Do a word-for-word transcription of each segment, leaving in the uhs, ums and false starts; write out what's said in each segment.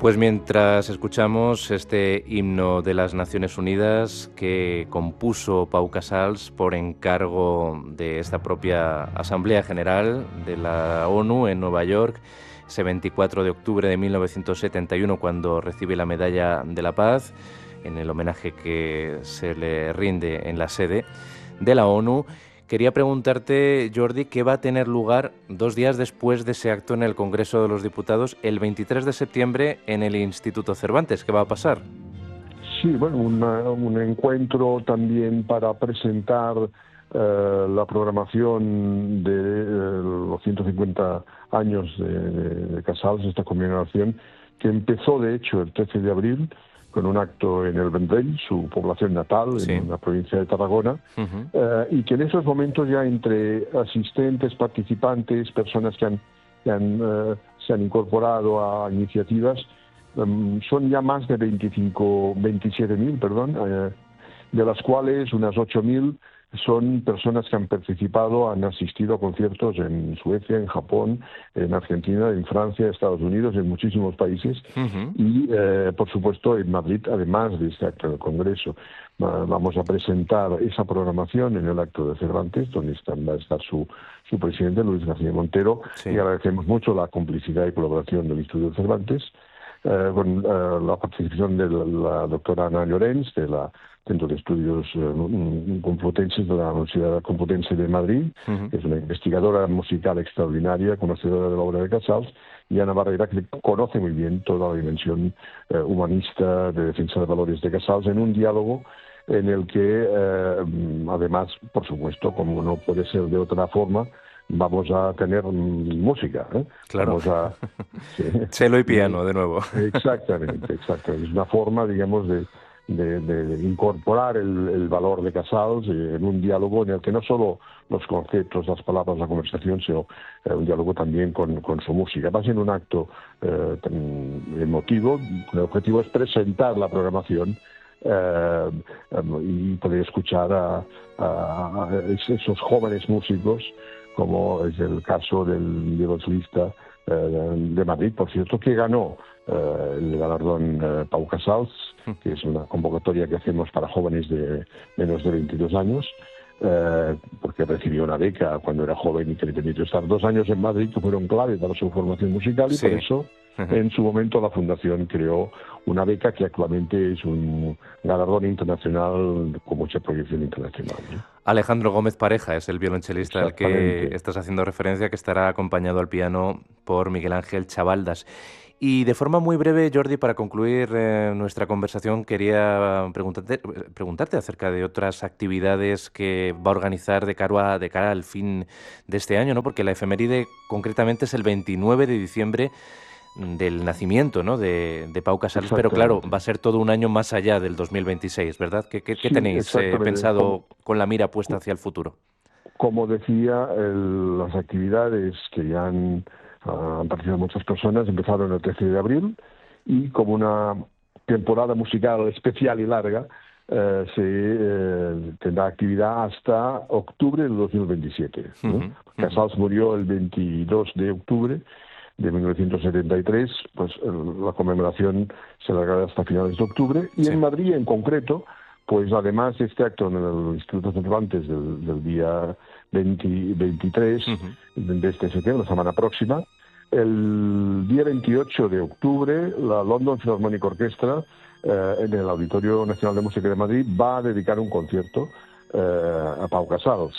Pues mientras escuchamos este himno de las Naciones Unidas que compuso Pau Casals por encargo de esta propia Asamblea General de la ONU en Nueva York, ese veinticuatro de octubre de mil novecientos setenta y uno, cuando recibe la Medalla de la Paz, en el homenaje que se le rinde en la sede de la ONU. Quería preguntarte, Jordi, ¿qué va a tener lugar dos días después de ese acto en el Congreso de los Diputados, el veintitrés de septiembre, en el Instituto Cervantes? ¿Qué va a pasar? Sí, bueno, una, un encuentro también para presentar eh, la programación de eh, los ciento cincuenta años de, de, de Casals, esta conmemoración, que empezó, de hecho, el trece de abril, con un acto en el Vendrell, su población natal, Sí. en la provincia de Tarragona, Uh-huh. eh, y que en esos momentos ya entre asistentes, participantes, personas que, han, que han, eh, se han incorporado a iniciativas, um, son ya más de veinticinco, veintisiete mil, perdón, eh, de las cuales unas ocho mil son personas que han participado, han asistido a conciertos en Suecia, en Japón, en Argentina, en Francia, Estados Unidos, en muchísimos países. Uh-huh. Y, eh, por supuesto, en Madrid, además de este acto del Congreso, uh, vamos a presentar esa programación en el acto de Cervantes, donde está, va a estar su, su presidente, Luis García Montero, Sí. y agradecemos mucho la complicidad y colaboración del Instituto Cervantes, uh, con uh, la participación de la, la doctora Ana Llorens, de la Centro de Estudios uh, Complutenses de la Universidad Complutense de Madrid, Uh-huh. que es una investigadora musical extraordinaria, conocedora de la obra de Casals, y Ana Barrera, que conoce muy bien toda la dimensión eh, humanista de defensa de valores de Casals, en un diálogo en el que, eh, además, por supuesto, como no puede ser de otra forma, vamos a tener música. ¿eh? Claro. Vamos a, sí. Cello y piano, de nuevo. Exactamente, exactamente. Es una forma, digamos, de De, de incorporar el, el valor de Casals eh, en un diálogo en el que no solo los conceptos, las palabras, la conversación, sino eh, un diálogo también con, con su música. Va a ser un acto eh, emotivo. El objetivo es presentar la programación eh, y poder escuchar a, a, a esos jóvenes músicos, como es el caso del violonchelista eh, de Madrid, por cierto, que ganó Uh, el galardón uh, Pau Casals, que es una convocatoria que hacemos para jóvenes de menos de veintidós años, uh, porque recibió una beca cuando era joven y que le permitió estar dos años en Madrid, que fueron clave para su formación musical, y Sí. por eso uh-huh. en su momento la Fundación creó una beca que actualmente es un galardón internacional con mucha proyección internacional, ¿no? Alejandro Gómez Pareja es el violonchelista al que estás haciendo referencia, que estará acompañado al piano por Miguel Ángel Chavaldas. Y de forma muy breve, Jordi, para concluir eh, nuestra conversación, quería preguntarte, preguntarte acerca de otras actividades que va a organizar de cara, a, de cara al fin de este año, ¿no? Porque la efeméride concretamente es el veintinueve de diciembre del nacimiento, ¿no?, de, de Pau Casals, pero claro, va a ser todo un año más allá del dos mil veintiséis, ¿verdad? ¿Qué, qué, qué Sí, tenéis eh, pensado como, con la mira puesta hacia el futuro? Como decía, el, las actividades que ya han han participado muchas personas, empezaron el trece de abril, y como una temporada musical especial y larga, eh, se eh, tendrá actividad hasta octubre del dos mil veintisiete. ¿no? Uh-huh. Casals murió el veintidós de octubre de mil novecientos setenta y tres, pues la conmemoración se alargará hasta finales de octubre, y sí. en Madrid en concreto, pues además de este acto en el Instituto Cervantes del, del día veinte, veintitrés uh-huh. de este septiembre, la semana próxima, el día veintiocho de octubre, la London Philharmonic Orchestra, eh, en el Auditorio Nacional de Música de Madrid, va a dedicar un concierto eh, a Pau Casals,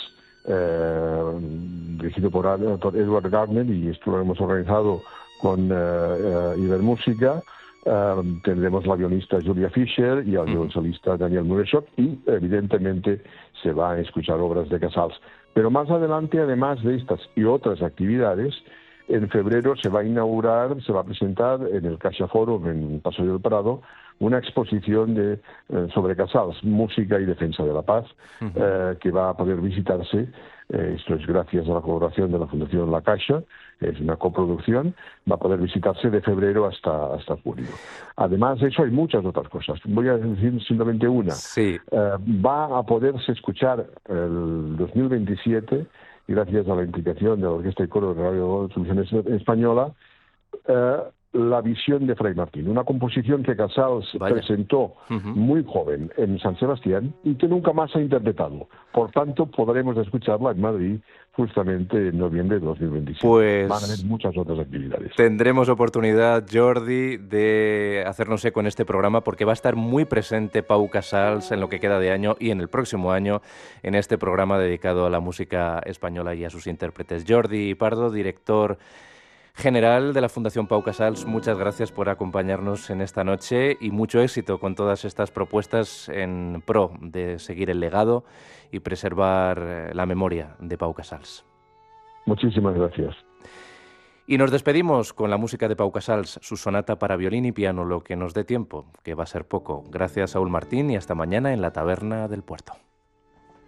eh, dirigido por, por Edward Gardner, y esto lo hemos organizado con eh, eh, Ibermúsica. Uh, tendremos la guionista Julia Fischer y al violoncelista Daniel Mureshok, y evidentemente se van a escuchar obras de Casals. Pero más adelante, además de estas y otras actividades, en febrero se va a inaugurar, se va a presentar en el Caixa Forum, en Paseo del Prado, una exposición de, eh, sobre Casals, música y defensa de la paz, uh-huh. eh, que va a poder visitarse. Eh, esto es gracias a la colaboración de la Fundación La Caixa, es una coproducción, va a poder visitarse de febrero hasta, hasta julio. Además de eso hay muchas otras cosas. Voy a decir simplemente una. Sí. Eh, va a poderse escuchar el dos mil veintisiete, gracias a la implicación de la Orquesta y Coro de Radio Televisión Española, eh, La visión de Fray Martín, una composición que Casals Vaya. presentó Uh-huh. muy joven en San Sebastián y que nunca más ha interpretado. Por tanto, podremos escucharla en Madrid justamente en noviembre de dos mil veintisiete. Pues van a haber muchas otras actividades. Tendremos oportunidad, Jordi, de hacernos eco en este programa porque va a estar muy presente Pau Casals en lo que queda de año y en el próximo año en este programa dedicado a la música española y a sus intérpretes. Jordi Pardo, director general de la Fundación Pau Casals, muchas gracias por acompañarnos en esta noche y mucho éxito con todas estas propuestas en pro de seguir el legado y preservar la memoria de Pau Casals. Muchísimas gracias. Y nos despedimos con la música de Pau Casals, su sonata para violín y piano, lo que nos dé tiempo, que va a ser poco. Gracias, Saúl Martín, y hasta mañana en la Taberna del Puerto.